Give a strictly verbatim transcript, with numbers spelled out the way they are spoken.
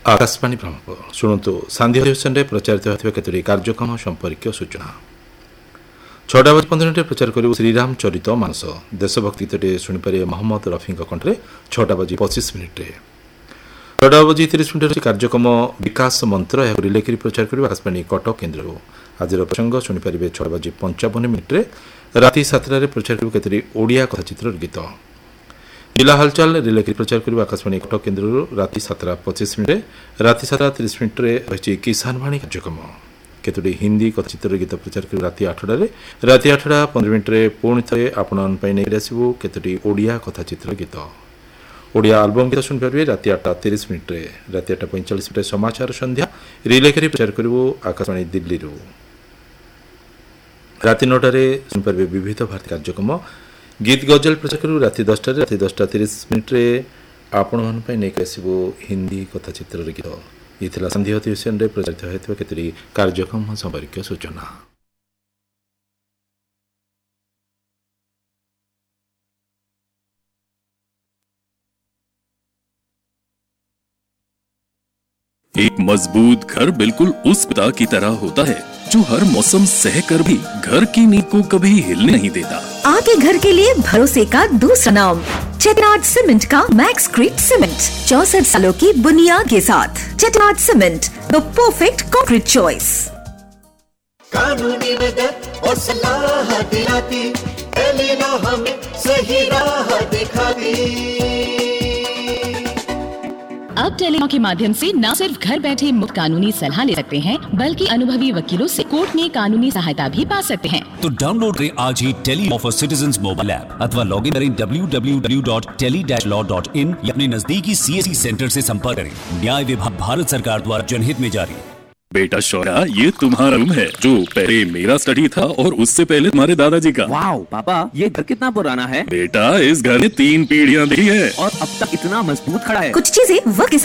आकाशवाणी ब्रह्मपुर शुणु सांध्य अधिवेशन में प्रचारित होता केतोटी कार्यक्रम संपर्क सूचना छटा बज पंद्रह मिनट प्रचार कर श्रीराम चरित मानस देशभक्ति गीत शुणिपारे मोहम्मद रफी कंठे छटा बज पचिश मिनिट छटा बज तीस मिनिट कार्यक्रम विकास मंत्र यह रिले कर प्रचार कर आकाशवाणी कटक केन्द्र आज प्रसंग शुणिपारे छटा बज पंचावन मिनिट राति सातटार प्रचार कर केतोटी ओडिया कथाचित्र गीत जिला हालचाल रिले कर प्रचार कर आकाशवाणी कटक केन्द्र राति सातटा पचिश मिनिट राति सातटा तीस मिनिट रही किसान वाणी कार्यक्रम केतोटी हिंदी कथाचित्र गीत प्रचार कर राति आठटार राति आठटा पंद्रह मिनिट पुणी थे आपण नहीं आसबू केतोटी ओडिया कथाचित्र गीत ओडिया आलबम गीत शुणिपारे राति आठटा तीस मिनिट राति आठटा पैंचाश मिनिट समाचार संध्या रिले कर प्रचार करूँ आकाशवाणी दिल्ली राति नौटार शुणिपारे विविध भारती कार्यक्रम गीत गजल प्रचार करूँ राति दसटा राति दसटा तीस मिनिट आपण नहीं आसबू हिंदी कथाचित्र गीत ये संधि अधिवेशन में प्रचारित होता केतोटी कार्यक्रम संपर्क सूचना। एक मजबूत घर बिल्कुल उस पिता की तरह होता है जो हर मौसम सहकर भी घर की नींव को कभी हिलने नहीं देता। आपके घर के लिए भरोसे का दूसरा नाम चेतनाड सीमेंट का मैक्सक्रीट सीमेंट चौसठ सालों की बुनियाद के साथ चेतनाड cement the perfect concrete choice. कानूनी मदद और सलाह दिलाती एलिना हमें सही राह दिखाती। अब टेलीलॉ के माध्यम से न सिर्फ घर बैठे मुफ्त कानूनी सलाह ले सकते हैं बल्कि अनुभवी वकीलों से कोर्ट में कानूनी सहायता भी पा सकते हैं। तो डाउनलोड करें आज ही Tele-Law for citizens mobile app अथवा लॉग इन करें W W W dot tele dash law dot in या अपने नजदीकी सीएससी सेंटर से संपर्क करें। न्याय विभाग भारत सरकार द्वारा जनहित में जारी। बेटा शौर्या, ये तुम्हारा रूम है जो पहले मेरा स्टडी था और उससे पहले तुम्हारे दादाजी का। वाओ पापा, ये घर कितना पुराना है। बेटा इस घर ने तीन पीढ़ियां दी है और अब तक इतना मजबूत खड़ा है। कुछ चीजें वक्त के साथ